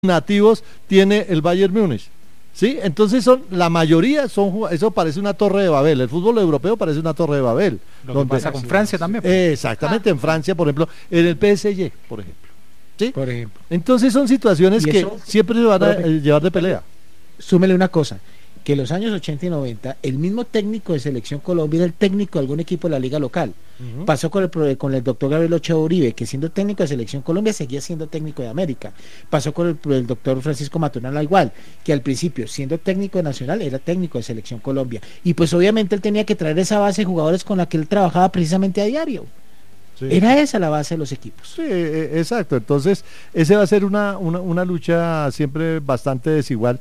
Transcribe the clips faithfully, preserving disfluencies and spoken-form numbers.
nativos tiene el Bayern Múnich. ¿Sí? Entonces son, la mayoría son, eso parece una torre de Babel, el fútbol europeo parece una torre de Babel. Lo donde, que pasa con Francia también. Pues. Exactamente, ah. en Francia, por ejemplo, en el P S G, por ejemplo. ¿Sí? Por ejemplo. Entonces son situaciones que eso, siempre se van a eh, llevar de pelea. Súmele una cosa, que en los años ochenta y noventa, el mismo técnico de Selección Colombia era el técnico de algún equipo de la liga local. Uh-huh. Pasó con el, con el doctor Gabriel Ochoa Uribe, que siendo técnico de Selección Colombia seguía siendo técnico de América. Pasó con el, el doctor Francisco Maturana igual, que al principio siendo técnico de Nacional era técnico de Selección Colombia. Y pues obviamente él tenía que traer esa base de jugadores con la que él trabajaba precisamente a diario. Sí. Era esa la base de los equipos. Sí, exacto. Entonces, ese va a ser una, una, una lucha siempre bastante desigual,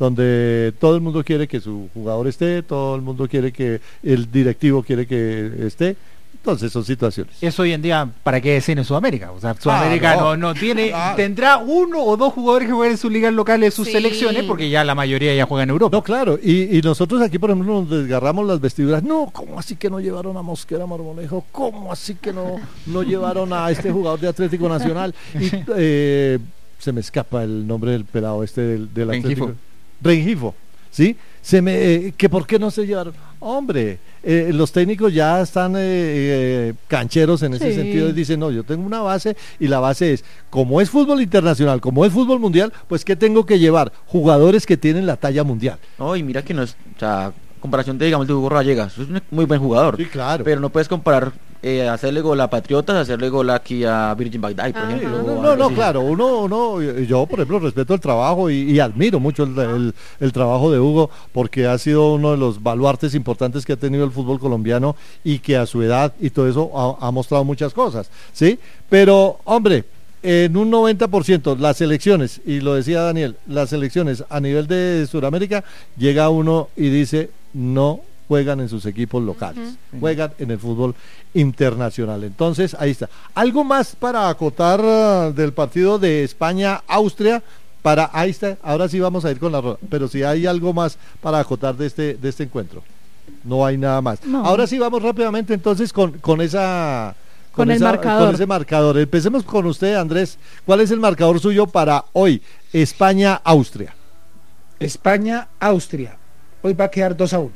donde todo el mundo quiere que su jugador esté, todo el mundo quiere que el directivo quiere que esté. Entonces son situaciones. Eso hoy en día, ¿para qué decir en Sudamérica? O sea, Sudamérica ah, no. no, no tiene, ah. tendrá uno o dos jugadores que jueguen en sus ligas locales, sus sí. selecciones, porque ya la mayoría ya juega en Europa. No, claro, y, y nosotros aquí, por ejemplo, nos desgarramos las vestiduras. No, ¿cómo así que no llevaron a Mosquera Marmolejo? ¿Cómo así que no, no llevaron a este jugador de Atlético Nacional? Y eh, se me escapa el nombre del pelado este del, del Atlético. Rengifo, ¿sí? Se me, eh, que por qué no se llevaron. Hombre, eh, los técnicos ya están eh, eh, cancheros en ese sí. sentido y dicen, no, yo tengo una base y la base es, como es fútbol internacional, como es fútbol mundial, pues ¿qué tengo que llevar? Jugadores que tienen la talla mundial. No, y mira que no es, o sea, comparación de, digamos, de Hugo Rallegas, es un muy buen jugador. Sí, claro. Pero no puedes comparar eh, hacerle gol a Patriotas, hacerle gol aquí a Virgin Bagdad, por ah, ejemplo. No, no, no claro, uno, uno, yo por ejemplo respeto el trabajo y, y admiro mucho el, el, el trabajo de Hugo, porque ha sido uno de los baluartes importantes que ha tenido el fútbol colombiano y que a su edad y todo eso ha, ha mostrado muchas cosas, ¿sí? Pero, hombre, en un noventa por ciento las selecciones, y lo decía Daniel, las selecciones a nivel de Sudamérica, llega uno y dice, no juegan en sus equipos locales, uh-huh. juegan en el fútbol internacional. Entonces, ahí está. ¿Algo más para acotar uh, del partido de España-Austria? Para, ahí está, ahora sí vamos a ir con la rueda, pero si hay algo más para acotar de este, de este encuentro. No hay nada más. No. Ahora sí vamos rápidamente entonces con, con esa... Con, con el esa, marcador. Con ese marcador. Empecemos con usted, Andrés. ¿Cuál es el marcador suyo para hoy? España-Austria. España-Austria. Hoy va a quedar dos a uno.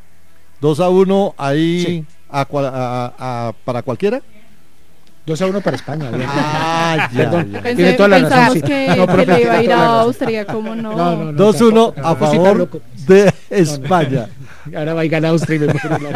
dos a uno ahí sí. a, a, a, para cualquiera. dos a uno para España. Ah, ya, Perdón, ya. Pensé, toda la pensamos razón, que, no, que le iba a ir a Austria, ¿cómo no? no, no, no dos uno a favor de España. No, no. Ahora va a ganar Austria y me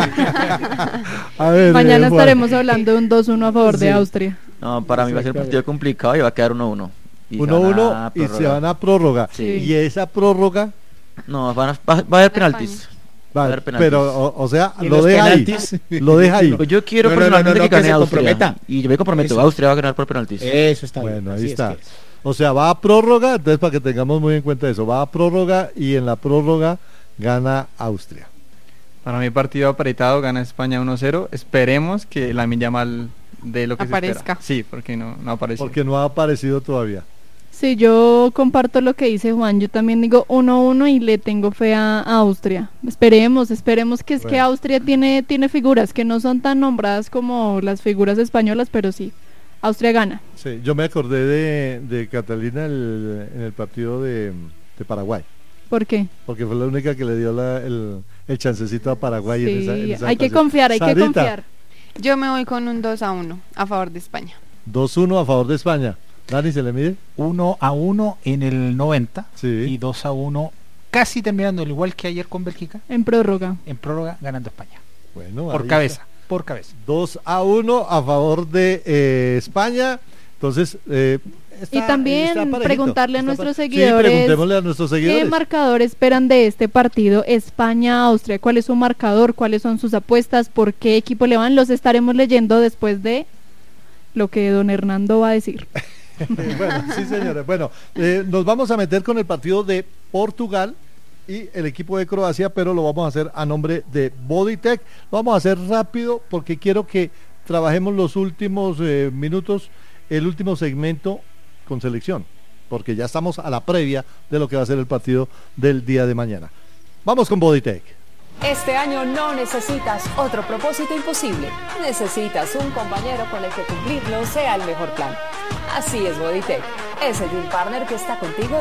a ver, mañana eh, estaremos hablando de un dos uno a favor sí. de Austria. No, para mí va a ser un partido complicado y va a quedar uno uno. uno uno y se van a prórroga. Sí. Y esa prórroga... No, van a, va, va a haber penaltis. Va, va pero, o, o sea, lo deja penaltis? ahí. Lo deja ahí. Pues yo quiero no, personalmente no, no, no, que gane que Austria. Y yo me comprometo, eso. Austria va a ganar por penaltis. Eso está bueno, bien. ahí Así está. Es que es. O sea, va a prórroga, entonces para que tengamos muy en cuenta eso, va a prórroga y en la prórroga gana Austria. Para mi partido apretado gana España uno cero. Esperemos que Lamine Yamal dé lo que aparezca. Se espera. Sí, porque no, no apareció. Porque no ha aparecido todavía. Sí, yo comparto lo que dice Juan, yo también digo uno uno y le tengo fe a, a Austria. Esperemos, esperemos que es bueno. que Austria tiene, tiene figuras que no son tan nombradas como las figuras españolas, pero sí, Austria gana. Sí, yo me acordé de, de Catalina el, en el partido de, de Paraguay. ¿Por qué? Porque fue la única que le dio la, el, el chancecito a Paraguay. Sí, en esa, en esa hay que confiar, hay Sarita. que confiar. Yo me voy con un dos a uno a favor de España. dos uno a favor de España. Dani, ¿se le mide? uno a uno en el noventa sí. y dos a uno casi terminando, igual que ayer con Bélgica. En prórroga. En prórroga ganando España. Bueno, por cabeza, está. por cabeza. dos a uno a favor de eh, España. Entonces, eh, está, y también preguntarle a nuestros pa- seguidores, sí, preguntémosle a nuestros seguidores qué marcador esperan de este partido España-Austria, cuál es su marcador, cuáles son sus apuestas, por qué equipo le van, los estaremos leyendo después de lo que don Hernando va a decir. Bueno, sí señores, bueno, eh, nos vamos a meter con el partido de Portugal y el equipo de Croacia, pero lo vamos a hacer a nombre de Bodytech. Lo vamos a hacer rápido porque quiero que trabajemos los últimos eh, minutos, el último segmento con selección, porque ya estamos a la previa de lo que va a ser el partido del día de mañana. Vamos con Bodytech. Este año no necesitas otro propósito imposible. Necesitas un compañero con el que cumplirlo sea el mejor plan. Así es Bodytech. Ese Gym Partner que está contigo